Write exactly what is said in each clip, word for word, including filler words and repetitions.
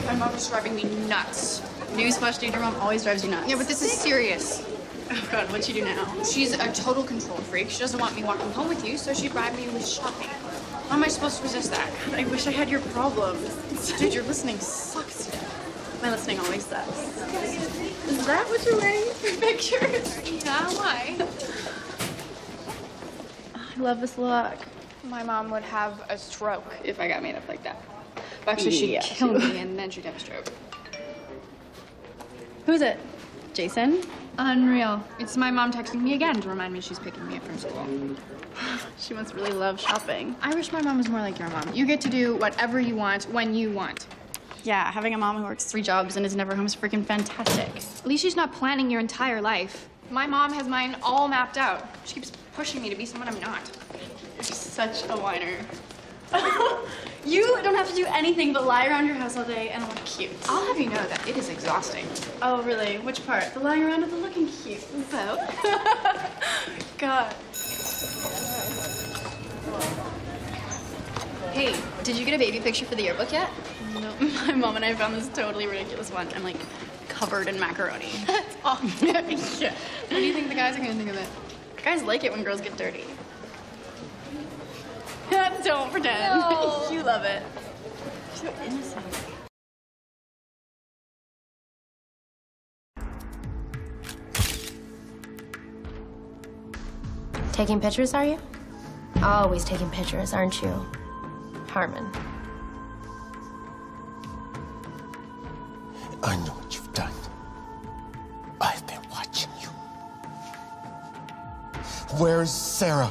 My mom is driving me nuts. Newsflash, dude, your mom always drives you nuts. Yeah, but this is serious. Oh, God, what'd she do now? She's a total control freak. She doesn't want me walking home with you, so she bribed me with shopping. How am I supposed to resist that? I wish I had your problem. Dude, your listening sucks. My listening always sucks. Is that what you're wearing for pictures? Yeah, why? I love this look. My mom would have a stroke if I got made up like that. Actually, she'd Yeah. kill me and then she'd have a stroke. Who's it? Jason? Unreal. It's my mom texting me again to remind me she's picking me up from school. She must really love shopping. I wish my mom was more like your mom. You get to do whatever you want when you want. Yeah, having a mom who works three jobs and is never home is freaking fantastic. At least she's not planning your entire life. My mom has mine all mapped out. She keeps pushing me to be someone I'm not. You're such a whiner. You don't have to do anything but lie around your house all day and look cute. I'll have you know that it is exhausting. Oh, really? Which part? The lying around or the looking cute? Both? God. Hey, did you get a baby picture for the yearbook yet? No. My mom and I found this totally ridiculous one. I'm like covered in macaroni. That's awful. Yeah. What do you think the guys are gonna think of it? Guys like it when girls get dirty. Don't pretend. No. You love it. You're so innocent. Taking pictures, are you? Always taking pictures, aren't you, Harmon? I know what you've done. I've been watching you. Where's Sarah?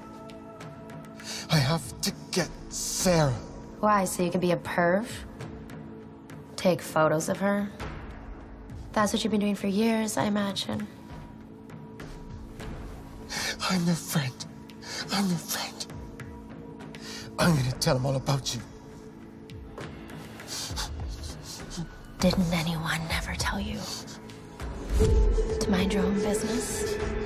I have to get Sarah. Why, so you can be a perv? Take photos of her? That's what you've been doing for years, I imagine. I'm your friend. I'm your friend. I'm gonna tell him all about you. Didn't anyone ever tell you to mind your own business?